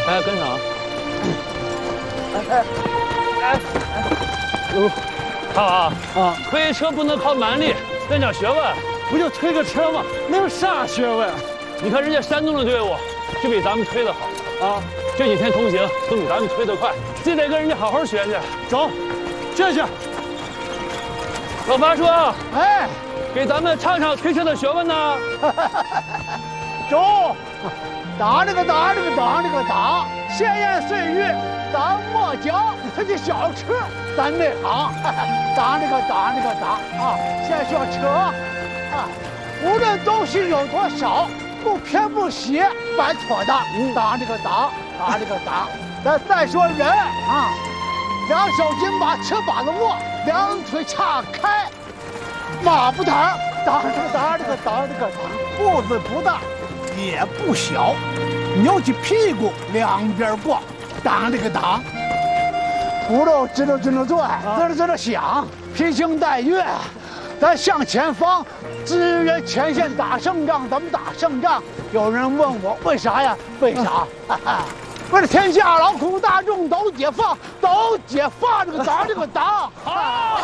哎，跟上啊！看啊！推车不能靠蛮力，得讲学问。 不就推个车吗？那有啥学问？ 你看人家山东的队伍就比咱们推的好啊，这几天同行都比咱们推得快，这得跟人家好好学学。 走，学学。 老樊叔， 哎， 给咱们唱唱推车的学问呢。 走，打这个打这个打这个打，闲言碎语咱莫讲，这是小车咱内行。打这个打这个打啊，先学车啊，无论东西有多少，不偏不斜，摆妥的。打这个打打这个打，咱再说人啊，两手紧把车把子握，两腿岔开，马步躺，打这个打这个打这个打，步子不大也不小，扭起屁股两边逛，打这个打，骨头吱溜吱溜转，吱溜吱溜响，披星戴月。咱向前方，支援前线打胜仗，怎么打胜仗？有人问我为啥呀？为啥？为了天下劳苦大众都解放，都解放！这个打，这个打。好。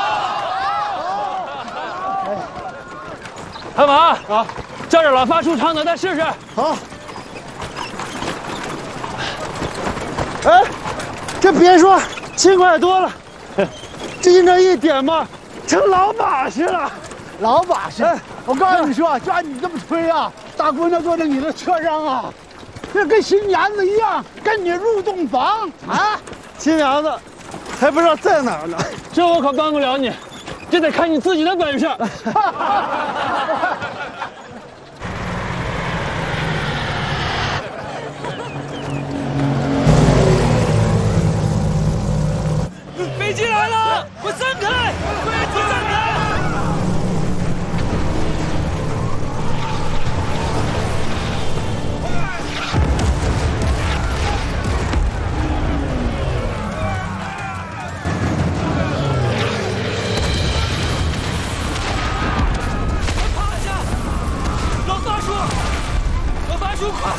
看马啊，照着老樊叔唱的，再试试。 好。哎， 这别说，轻快多了。就这一点嘛，成老把式了。 老把式，我告诉你说，就按你这么推啊，大姑娘坐在你的车上啊，这跟新娘子一样，跟你入洞房啊！ 新娘子还不知道在哪儿呢， 这我可帮不了你，这得看你自己的本事。 飞机来了，快散开！快点散开！趴下！老樊叔，老樊叔，快！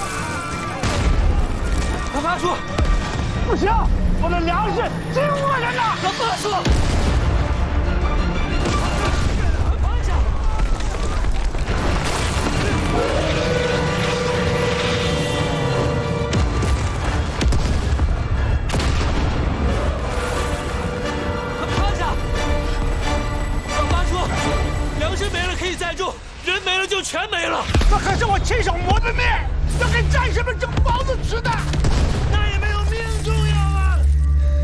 老樊叔， 不行！我的粮食真饿着呢！ 老樊叔，放下！